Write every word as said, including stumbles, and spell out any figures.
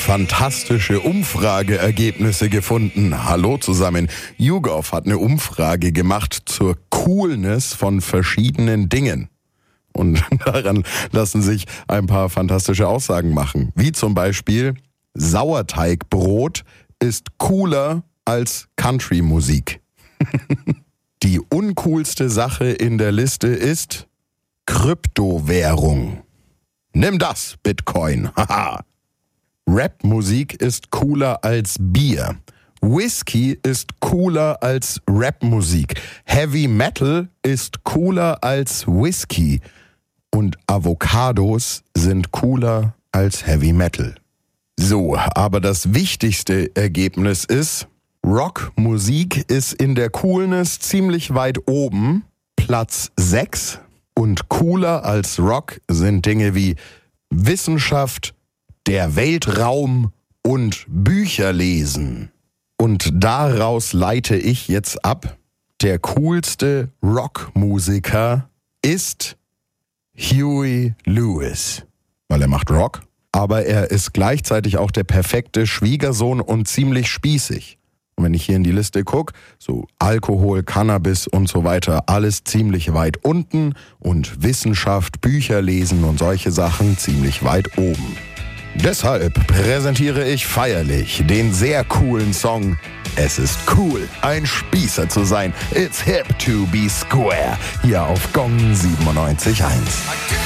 fantastische Umfrageergebnisse gefunden. Hallo zusammen. YouGov hat eine Umfrage gemacht zur Coolness von verschiedenen Dingen. Und daran lassen sich ein paar fantastische Aussagen machen. Wie zum Beispiel, Sauerteigbrot ist cooler als Country-Musik. Die uncoolste Sache in der Liste ist Kryptowährung. Nimm das, Bitcoin. Haha. Rap-Musik ist cooler als Bier. Whisky ist cooler als Rap-Musik. Heavy Metal ist cooler als Whisky. Und Avocados sind cooler als Heavy Metal. So, aber das wichtigste Ergebnis ist, Rockmusik ist in der Coolness ziemlich weit oben, Platz sechs. Und cooler als Rock sind Dinge wie Wissenschaft, der Weltraum und Bücher lesen. Und daraus leite ich jetzt ab, der coolste Rockmusiker ist Huey Lewis. Weil er macht Rock, aber er ist gleichzeitig auch der perfekte Schwiegersohn und ziemlich spießig. Und wenn ich hier in die Liste gucke, so Alkohol, Cannabis und so weiter, alles ziemlich weit unten und Wissenschaft, Bücher lesen und solche Sachen ziemlich weit oben. Deshalb präsentiere ich feierlich den sehr coolen Song Es ist cool, ein Spießer zu sein. It's hip to be square. Hier auf Gong siebenundneunzig Komma eins.